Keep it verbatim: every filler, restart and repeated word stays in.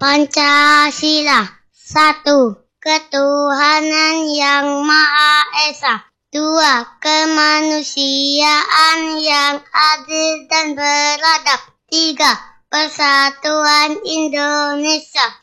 Pancasila. Satu, ketuhanan yang Maha Esa. Dua, kemanusiaan yang adil dan beradab. Tiga, persatuan Indonesia.